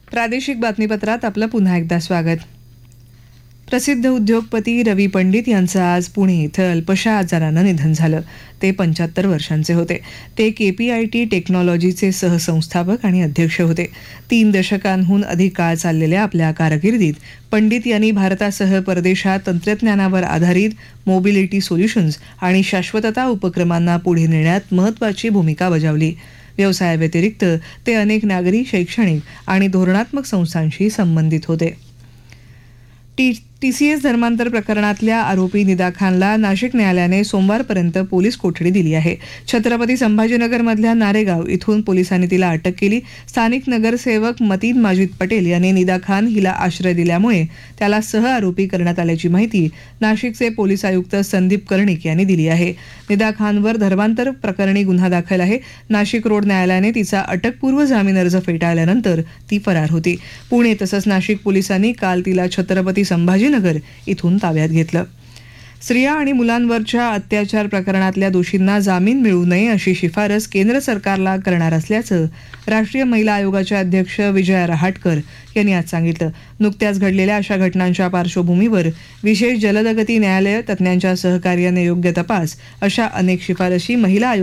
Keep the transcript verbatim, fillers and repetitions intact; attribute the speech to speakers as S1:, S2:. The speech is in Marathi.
S1: प्रादेशिक बातमीपत्रात आपलं पुन्हा एकदा स्वागत. प्रसिद्ध उद्योगपती रवी पंडित यांचं आज पुणे इथं अल्पशा आजारानं निधन झालं. ते पंच्याहत्तर वर्षांचे होते. ते केपीआयटी टेक्नॉलॉजीचे सहसंस्थापक आणि अध्यक्ष होते. तीन दशकांहून अधिक काळ चाललेल्या आपल्या कारकिर्दीत पंडित यांनी भारतासह परदेशात तंत्रज्ञानावर आधारित मोबिलिटी सोल्युशन्स आणि शाश्वतता उपक्रमांना पुढे नेण्यात महत्त्वाची भूमिका बजावली. व्यवसायाव्यतिरिक्त ते अनेक नागरी, शैक्षणिक आणि धोरणात्मक संस्थांशी संबंधित होते. टी टीसीएस धर्मांतर प्रकरणातल्या आरोपी निदा खानला नाशिक न्यायालयाने सोमवारपर्यंत पोलीस कोठडी दिली आहे. छत्रपती संभाजीनगरमधल्या नारेगाव इथून पोलिसांनी तिला अटक केली. स्थानिक नगरसेवक मतीन माजिद पटेल यांनी निदा खान हिला आश्रय दिल्यामुळे त्याला सह आरोपी करण्यात आल्याची माहिती नाशिकचे पोलीस आयुक्त संदीप कर्णिक यांनी दिली आहे. निदा खानवर धर्मांतर प्रकरणी गुन्हा दाखल आहे. नाशिक रोड न्यायालयाने तिचा अटकपूर्व जामीन अर्ज फेटाळल्यानंतर ती फरार होती. पुणे तसंच नाशिक पोलिसांनी काल तिला छत्रपती संभाजी नगर इथून ताब्यात घेतलं. स्त्रिया आणि मुलांवरच्या अत्याचार प्रकरणातल्या दोषींना जामीन मिळू नये अशी शिफारस केंद्र सरकारला करणार असल्याचं राष्ट्रीय महिला आयोगाच्या अध्यक्ष विजया रहाटकर यांनी आज सांगितलं. नुकत्याच घडलेल्या अशा घटनांच्या पार्श्वभूमीवर विशेष जलदगती न्यायालय, तज्ज्ञांच्या सहकार्याने योग्य तपास अशा अनेक शिफारशी महिला